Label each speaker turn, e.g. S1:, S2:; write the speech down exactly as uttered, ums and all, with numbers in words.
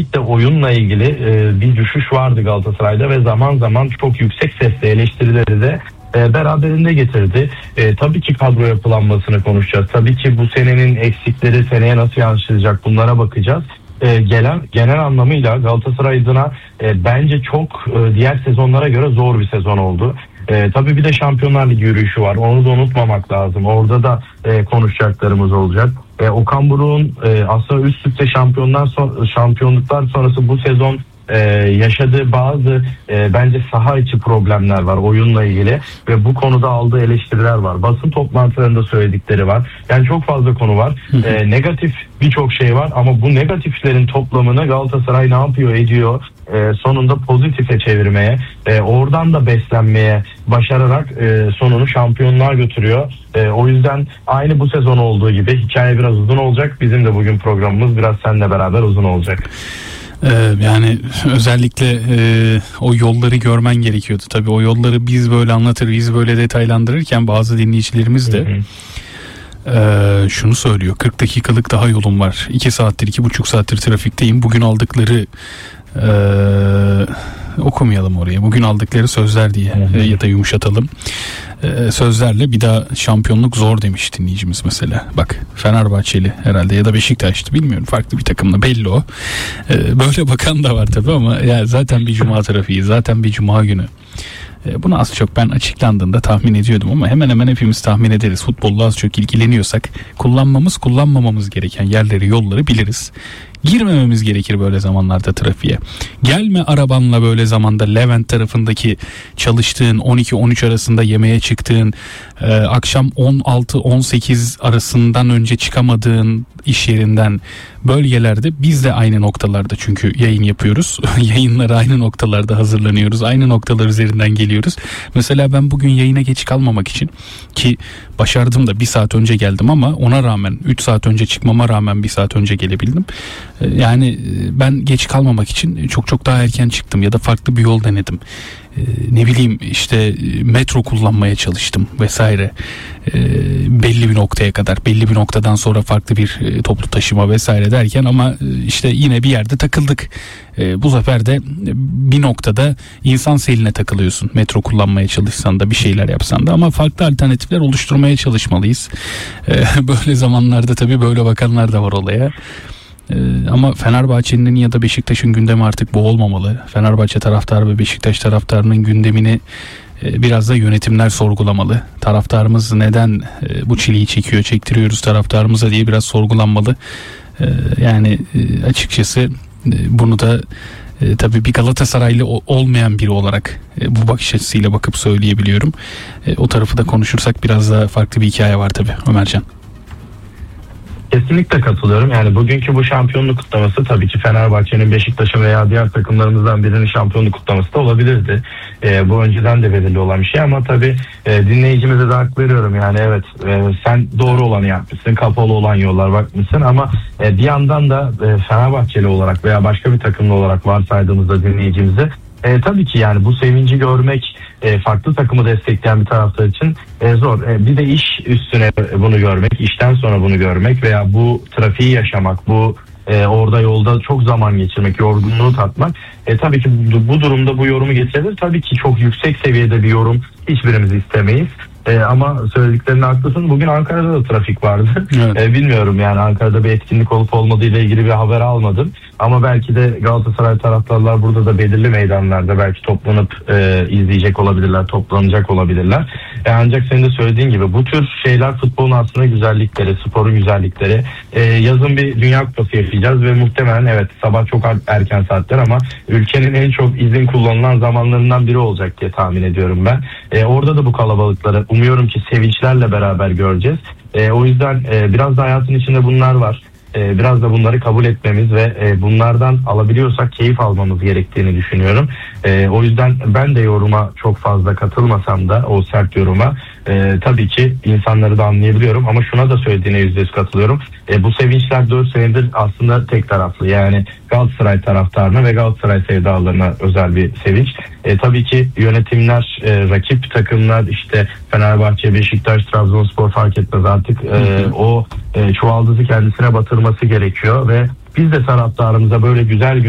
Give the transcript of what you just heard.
S1: özellikle oyunla ilgili e, bir düşüş vardı Galatasaray'da ve zaman zaman çok yüksek sesle eleştirileri de e, beraberinde getirdi. E, tabii ki kadro yapılanmasını konuşacağız. Tabii ki bu senenin eksikleri seneye nasıl yansıyacak, bunlara bakacağız. E, gelen genel anlamıyla Galatasaray adına e, bence çok e, diğer sezonlara göre zor bir sezon oldu. E, tabii bir de Şampiyonlar Ligi yürüyüşü var. Onu da unutmamak lazım. Orada da e, konuşacaklarımız olacak. E, Okan Buruk'un e, aslında üst üste şampiyonlar son, şampiyonluklar sonrası bu sezon e, yaşadığı bazı e, bence saha içi problemler var oyunla ilgili ve bu konuda aldığı eleştiriler var. Basın toplantılarında söyledikleri var. Yani çok fazla konu var. E, negatif birçok şey var ama bu negatiflerin toplamını Galatasaray ne yapıyor ediyor? E, sonunda pozitife çevirmeye, e, oradan da beslenmeye başararak e, sonunu şampiyonluğa götürüyor. E, o yüzden aynı bu sezon olduğu gibi hikaye biraz uzun olacak. Bizim de bugün programımız biraz seninle beraber uzun olacak.
S2: Ee, yani özellikle e, o yolları görmen gerekiyordu. Tabii o yolları biz böyle anlatır, biz böyle detaylandırırken bazı dinleyicilerimiz de hı hı. Ee, şunu söylüyor: kırk dakikalık daha yolum var, iki saattir iki buçuk saattir trafikteyim, bugün aldıkları e, okumayalım oraya, bugün aldıkları sözler diye e, ya da yumuşatalım e, sözlerle bir daha şampiyonluk zor demiş dinleyicimiz mesela. Bak, Fenerbahçeli herhalde ya da Beşiktaş'tı, bilmiyorum, farklı bir takımla, belli o. E, böyle bakan da var tabii ama ya zaten bir cuma trafiği, zaten bir cuma günü. Bunu az çok ben açıklandığında tahmin ediyordum ama hemen hemen hepimiz tahmin ederiz. Futbolla az çok ilgileniyorsak kullanmamız kullanmamamız gereken yerleri, yolları biliriz. Girmememiz gerekir böyle zamanlarda trafiğe. Gelme arabanla böyle zamanda Levent tarafındaki çalıştığın on iki on üç arasında yemeğe çıktığın, e, akşam on altı on sekiz arasından önce çıkamadığın iş yerinden bölgelerde biz de aynı noktalarda çünkü yayın yapıyoruz. Yayınlara aynı noktalarda hazırlanıyoruz. Aynı noktalar üzerinden geliyoruz. Mesela ben bugün yayına geç kalmamak için, ki başardım da bir saat önce geldim ama ona rağmen üç saat önce çıkmama rağmen bir saat önce gelebildim. Yani ben geç kalmamak için çok çok daha erken çıktım ya da farklı bir yol denedim. Ee, ne bileyim işte metro kullanmaya çalıştım vesaire. Ee, belli bir noktaya kadar, belli bir noktadan sonra farklı bir e, toplu taşıma vesaire derken ama e, işte yine bir yerde takıldık. E, bu sefer de bir noktada insan seline takılıyorsun. Metro kullanmaya çalışsan da, bir şeyler yapsan da, ama farklı alternatifler oluşturmaya çalışmalıyız. E, böyle zamanlarda tabii böyle bakanlar da var olaya. Ee, ama Fenerbahçe'nin ya da Beşiktaş'ın gündemi artık bu olmamalı. Fenerbahçe taraftarı ve Beşiktaş taraftarının gündemini e, biraz da yönetimler sorgulamalı. Taraftarımız neden e, bu çileyi çekiyor, çektiriyoruz taraftarımıza diye biraz sorgulanmalı. E, yani e, açıkçası e, bunu da e, tabii bir Galatasaraylı olmayan biri olarak e, bu bakış açısıyla bakıp söyleyebiliyorum. E, o tarafı da konuşursak biraz daha farklı bir hikaye var tabii Ömercan.
S1: Kesinlikle katılıyorum. Yani bugünkü bu şampiyonluk kutlaması tabii ki Fenerbahçe'nin, Beşiktaş'ın veya diğer takımlarımızdan birinin şampiyonluk kutlaması da olabilirdi. E, bu önceden de belirli olan bir şey ama tabii e, dinleyicimize de hak veriyorum. Yani evet, e, sen doğru olanı yapmışsın, kapalı olan yollar bakmışsın ama e, bir yandan da e, Fenerbahçeli olarak veya başka bir takımlı olarak varsaydığımızda dinleyicimize E, tabii ki yani bu sevinci görmek, e, farklı takımı destekleyen bir taraftar için e, zor. E, bir de iş üstüne bunu görmek, işten sonra bunu görmek veya bu trafiği yaşamak, bu e, orada yolda çok zaman geçirmek, yorgunluğu tatmak. E, tabii ki bu, bu durumda bu yorumu getirebilir. Tabii ki çok yüksek seviyede bir yorum hiçbirimiz istemeyiz. E, ama söylediklerine haklısın. Bugün Ankara'da da trafik vardı. Evet. E, bilmiyorum yani Ankara'da bir etkinlik olup olmadığı ile ilgili bir haber almadım. Ama belki de Galatasaray taraftarlar burada da belirli meydanlarda belki toplanıp e, izleyecek olabilirler, toplanacak olabilirler. E, ancak senin de söylediğin gibi bu tür şeyler futbolun aslında güzellikleri, sporun güzellikleri. E, yazın bir Dünya Kupası yaşayacağız ve muhtemelen evet sabah çok erken saatler ama ülkenin en çok izin kullanılan zamanlarından biri olacak diye tahmin ediyorum ben. E, orada da bu kalabalıkları umuyorum ki sevinçlerle beraber göreceğiz. E, o yüzden e, biraz da hayatın içinde bunlar var. E, biraz da bunları kabul etmemiz ve e, bunlardan alabiliyorsak keyif almamız gerektiğini düşünüyorum. E, o yüzden ben de yoruma çok fazla katılmasam da, o sert yoruma e, tabii ki insanları da anlayabiliyorum ama şuna da söylediğine yüzde yüz katılıyorum. E, bu sevinçler dört senedir aslında tek taraflı, yani Galatasaray taraftarına ve Galatasaray sevdalarına özel bir sevinç. E, tabii ki yönetimler, e, rakip takımlar, işte Fenerbahçe, Beşiktaş, Trabzonspor fark etmez artık e, o e, çuvaldızı kendisine batırması gerekiyor ve biz de taraftarımıza böyle güzel